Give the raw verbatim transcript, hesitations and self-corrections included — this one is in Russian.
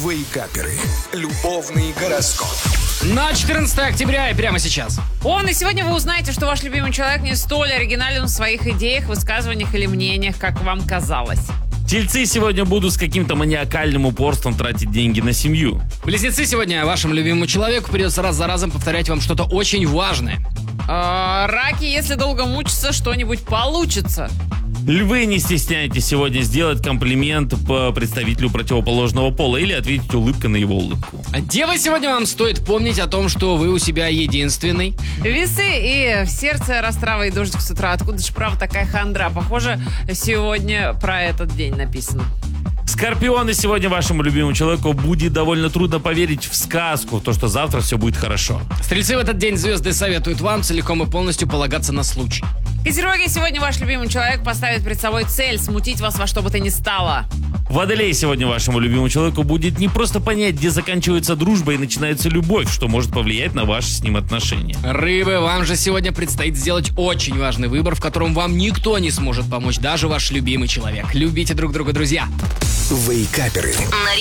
Вейкаперы. Любовный гороскоп. На четырнадцатое октября и прямо сейчас. Он, и сегодня вы узнаете, что ваш любимый человек не столь оригинален в своих идеях, высказываниях или мнениях, как вам казалось. Тельцы сегодня будут с каким-то маниакальным упорством тратить деньги на семью. Близнецы, сегодня вашему любимому человеку придется раз за разом повторять вам что-то очень важное. А, раки, если долго мучиться, что-нибудь получится. Львы, не стесняйтесь сегодня сделать комплимент по представителю противоположного пола или ответить улыбкой на его улыбку. А девы, сегодня вам стоит помнить о том, что вы у себя единственный. Весы, и в сердце растрава и дождик с утра. Откуда же, правда, такая хандра? Похоже, сегодня про этот день написано. Скорпионы, сегодня вашему любимому человеку будет довольно трудно поверить в сказку, в то, что завтра все будет хорошо. Стрельцы, в этот день звезды советуют вам целиком и полностью полагаться на случай. Козероги, сегодня ваш любимый человек поставит перед собой цель смутить вас во что бы то ни стало. Водолей, сегодня вашему любимому человеку будет не просто понять, где заканчивается дружба и начинается любовь, что может повлиять на ваши с ним отношения. Рыбы, вам же сегодня предстоит сделать очень важный выбор, в котором вам никто не сможет помочь, даже ваш любимый человек. Любите друг друга, друзья. Вейкаперы. На